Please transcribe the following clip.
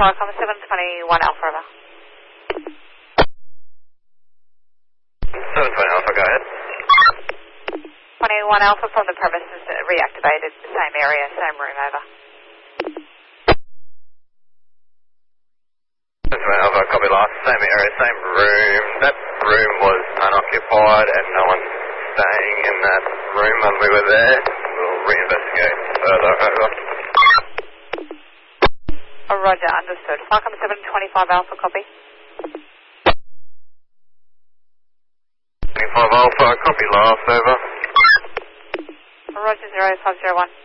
Falcon 721 Alpha, over. 720 Alpha, go ahead. 21 Alpha from the premises, reactivated, same area, same room, over. 720 Alpha, copy last, same area, same room. That room was unoccupied and no one staying in that room when we were there. We'll reinvestigate further, over. Oh, roger, understood. Falcon 725 Alpha, copy. 25 Alpha, copy last, over. Roger, 0501.